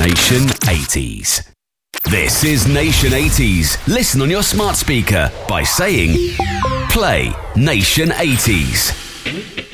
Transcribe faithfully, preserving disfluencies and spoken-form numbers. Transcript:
Nation eighties. This is Nation eighties. Listen on your smart speaker by saying, play Nation eighties.